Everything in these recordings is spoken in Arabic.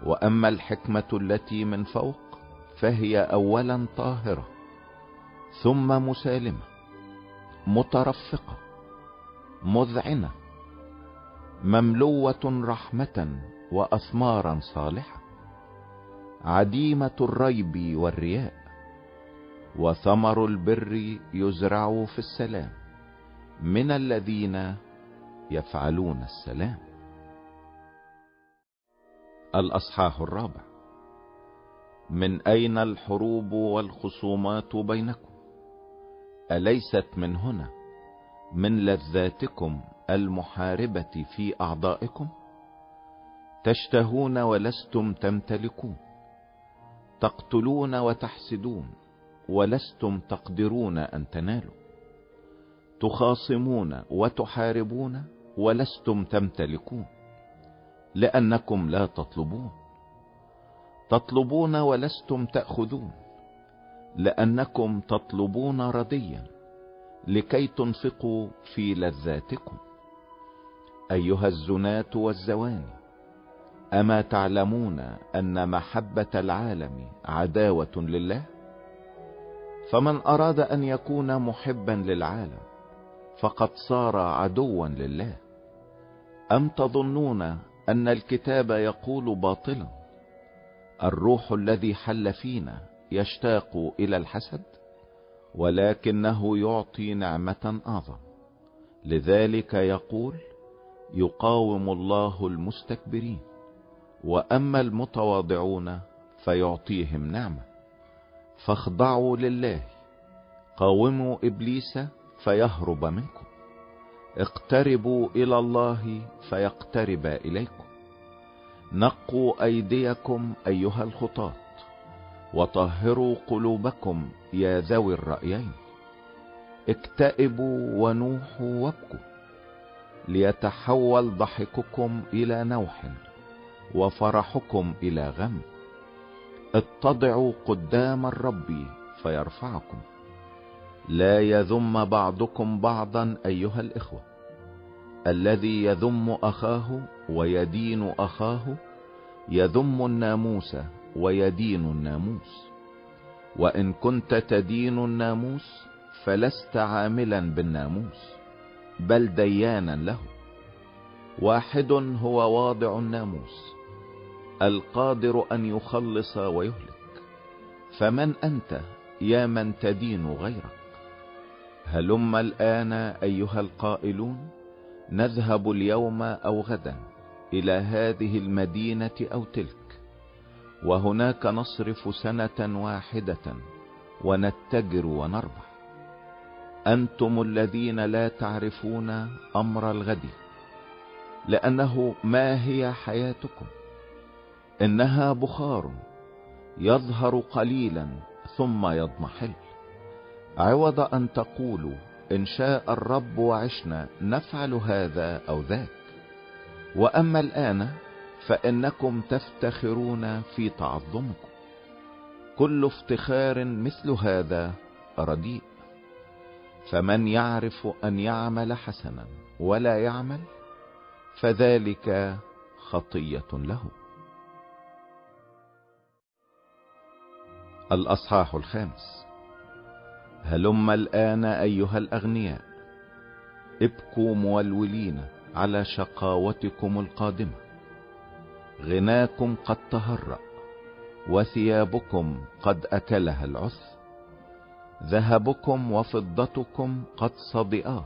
وأما الحكمة التي من فوق فهي أولا طاهرة، ثم مسالمة، مترفقة، مذعنة، مملوة رحمة وأثمارا صالحة، عديمة الريب والرياء، وثمر البر يزرع في السلام من الذين يفعلون السلام. الأصحاح 4. من أين الحروب والخصومات بينكم؟ أليست من هنا، من لذاتكم المحاربة في أعضائكم؟ تشتهون ولستم تمتلكون، تقتلون وتحسدون ولستم تقدرون أن تنالوا، تخاصمون وتحاربون ولستم تمتلكون، لأنكم لا تطلبون، تطلبون ولستم تأخذون، لأنكم تطلبون رديا لكي تنفقوا في لذاتكم. أيها الزنات والزواني، أما تعلمون أن محبة العالم عداوة لله؟ فمن أراد أن يكون محبا للعالم فقد صار عدوا لله. أم تظنون أن الكتاب يقول باطلا: الروح الذي حل فينا يشتاق إلى الحسد؟ ولكنه يعطي نعمة أعظم. لذلك يقول: يقاوم الله المستكبرين، وأما المتواضعون فيعطيهم نعمة. فاخضعوا لله، قاوموا إبليس فيهرب منكم، اقتربوا إلى الله فيقترب إليكم. نقوا أيديكم أيها الخطاة، وطهروا قلوبكم يا ذوي الرأيين. اكتئبوا ونوحوا وابكوا، ليتحول ضحككم إلى نوح وفرحكم إلى غم. اتضعوا قدام الرب فيرفعكم. لا يذم بعضكم بعضا أيها الإخوة. الذي يذم أخاه ويدين أخاه يذم الناموس ويدين الناموس. وإن كنت تدين الناموس فلست عاملا بالناموس، بل ديانا له. واحد هو واضع الناموس، القادر أن يخلص ويهلك. فمن أنت يا من تدين غيرك؟ هلم الآن أيها القائلون: نذهب اليوم أو غدا إلى هذه المدينة أو تلك، وهناك نصرف سنة واحدة ونتجر ونربح. أنتم الذين لا تعرفون أمر الغد، لأنه ما هي حياتكم؟ إنها بخار يظهر قليلا ثم يضمحل. عوض أن تقولوا: إن شاء الرب وعشنا نفعل هذا أو ذاك. وأما الآن فإنكم تفتخرون في تعظمكم. كل افتخار مثل هذا رديء. فمن يعرف أن يعمل حسنا ولا يعمل، فذلك خطية له. الأصحاح 5. هلم الآن أيها الأغنياء، ابكوا مولولين على شقاوتكم القادمة. غناكم قد تهرأ، وثيابكم قد أكلها العث. ذهبكم وفضتكم قد صدئا،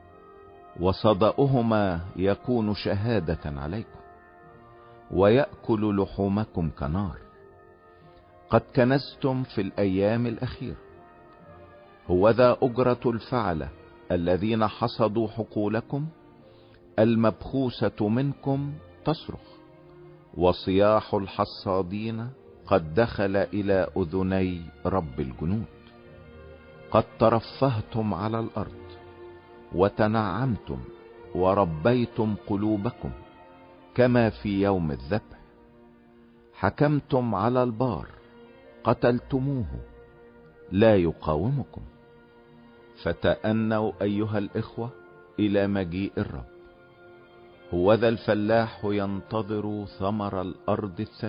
وصدأهما يكون شهادة عليكم، ويأكل لحومكم كنار. قد كنزتم في الأيام الأخيرة. هوذا أجرة الفعلة الذين حصدوا حقولكم، المبخوسة منكم تصرخ، وصياح الحصادين قد دخل إلى أذني رب الجنود. قد ترفهتم على الأرض وتنعمتم وربيتم قلوبكم كما في يوم الذبح. حكمتم على البار، قتلتموه، لا يقاومكم. فتأنوا أيها الإخوة إلى مجيء الرب. هوذا الفلاح ينتظر ثمر الأرض الثمين.